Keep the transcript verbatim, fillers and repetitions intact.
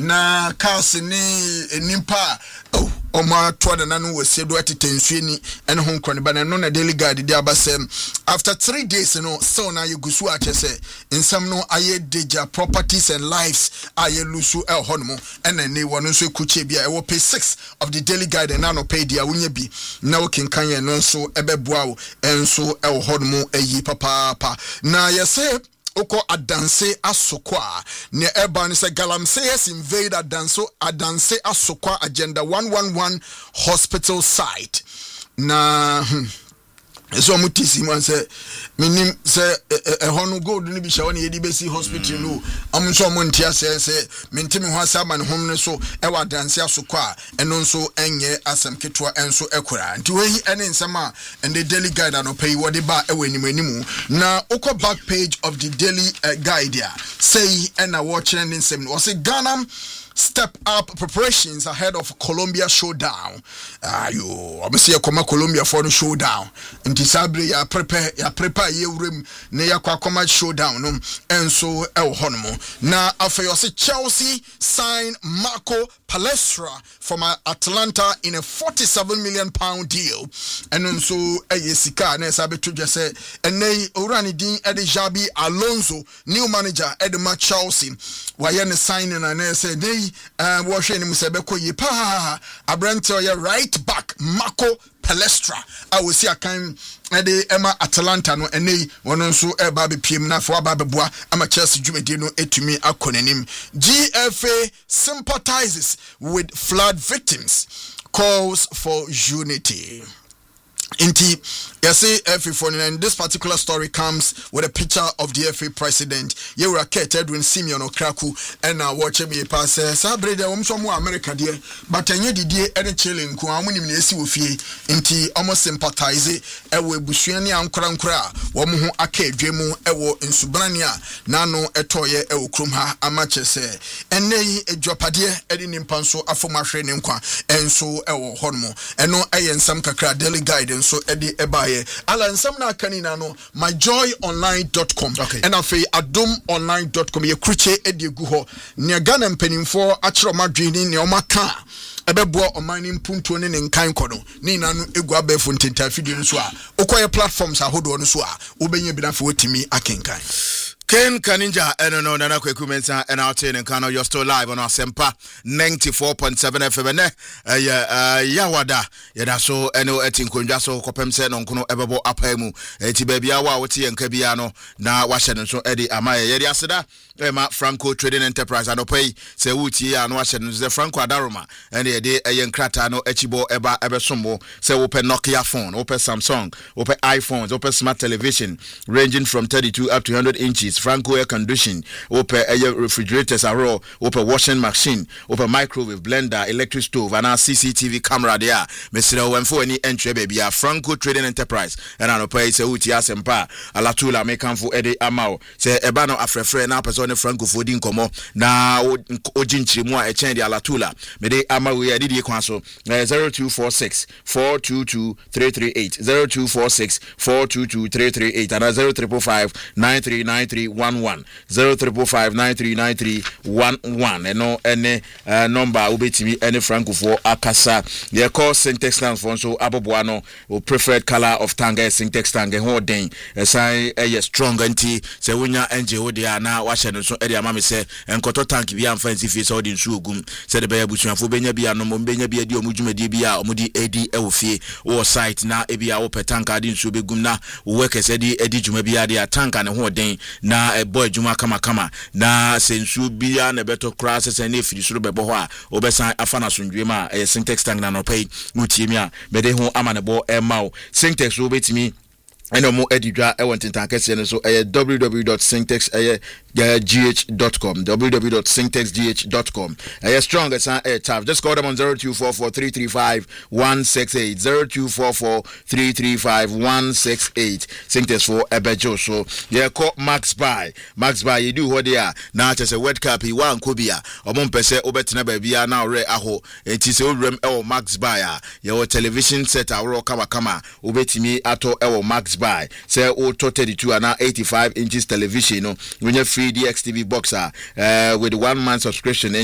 na cars ni nimpa oh Oma twada nanu wesedo atitensuo ni ene ho nkro ne ba no na Daily Guide dia basem after three days no so na yegusu atese nsam no aye deja properties and lives aye lusu el honmo ene ne wono so ekuche bia e wo page six of the Daily Guide na no pay dia wonya bi na wo kinkan ye no so ebeboa wo enso el honmo ayi papa pa na yese Oko adanse asokwa ne eba ni se galamse has invade adanso adanse asokwa agenda one one one hospital site na hmm. So mutisi man say minim say ehonu gold ni bi sha woni yedi besi hospital no am so mo ntia say say mentimi ho asaba ne hom ne so e wa danse asokwa eno nso enye asem ketwa enso ekura nti wehi ene nsema and the Daily Guide no pay what ba e we nimu animu na uko back page of the Daily uh, Guide ya say and watching nsem no say Ghana step up preparations ahead of Colombia showdown. Ayo, obviously koma Colombia for the showdown. Nti sabre ya prepare ya prepare ye urem ne ya kwa koma showdown no enso el honomo. Na afeyose Chelsea sign Marco Palestra from Atlanta in a forty-seven million pound deal. And nso eye sika na sabe to just say enei urani din ede Jabi Alonso new manager Edema Chelsea. Waye ne signing na say dey Uh, washe ni musebeko ye pa abrante ya right back Marco Palestra I will see a kind ede Emma Atlanta no enei wono nso e ba be piem na fo aba beboa ama Chelsea dwumedi no etumi akonenim. G F A sympathizes with flood victims, calls for unity. Inti yase F A forty-nine. This particular story comes with a picture of the F A president Yewura Kate Edwin Simeon Okraku and now watch me pass sabre de omso mu America de but enye didie ene chilling ku amunim na esi ofie inti almost sympathize e wo ebusuan ni ankora nkora wo mu ho aka edwemu e wo nsubrani a nano etoye e wo krom ha amache se ene yi edwapade e di nimpa nso afomahwe ne nkwa enso e wo honmo eno eye nsam kakra Daily Guide so edi ebaye ala nsam na kanina no my joy online dot com okay. And afi adom online dot com ye kruche edi egu ho ne Ghana mpanimfo achiro madwini ne omaka ebeboa omani mpunto ne nkan kono ni nanu egu abefo ntenta video so a okoye platforms ahodo no so a obenye bi na fo otimi akenkan Ken Kaninja eno no nana kweku mensa and out in Kano. You're still live on our Sempa ninety-four point seven F M. Eh ya yawada yada so eno etin konja so kopem se no nkono ebebo apaimu eti baby awa woti yenka bia no na wahye no so edi amaye yedi aseda ema Franco Trading Enterprise anopai se wuti ya no wahye no ze Franco Adaroma ene yedi eye nkrata no echibo eba ebesombo se wope Nokia phone, wope Samsung, wope iPhones, wope smart television ranging from thirty-two up to one hundred inches. Franco air condition, open air refrigerators are raw, open washing machine, open microwave, blender, electric stove, and our C C T V camera there. Mister When for any entry baby, a Franco Trading Enterprise, and I know pay se uti asempa, alatula mekan for Eddie Amao, say ebano afrefre na person Franco for din komo, na ojinchi mwa echendi alatula, mede Amao we didi kwanso, zero two four six four two two three three eight, zero two four six four two two three three eight, and zero triple five nine three nine three one one zero triple five nine three nine three one one and no any uh, number ubetimi any Franco for akasa they call syntax stand for so aboboano or preferred color of tanga syntax tanga ho den asai eh strong anti se wonya enje wo dia na wa hye no so e dia mama se enkoto tank bi am fancy face all din su ogum se de be abusuafo benya bia no mo benya bia di omudwumadi bia omudi edi e wo fie wo site na e bia wo petanka din su begum na wo work se di edi dwuma bia dia tanka ne ho den na a boy juma kama kama na sensu bia na beto cross se na firi suru bebo ho a obesan afana sondwe ma e syntax tank na no pay mutiemi a mede ho amane bo e mawo syntax obetimi eno mo edidwa e won tintan kese ne so e w w w dot syntax g h dot com w w w dot syntax g h dot com e strong as a tough just call them on zero two four four three three five one six eight zero two four four three three five one six eight syntax for ebejo so ye call Max Buy Max Buy you do what there na chese World Cup he wan kobia omo mpese obetena ba bia na ore aho enti se orem e Max Buy a ye television set awro kama kama obetimi ato e Max Buy say o thirty-two and eighty-five inches television no when you free D X T V boxer uh, with one month subscription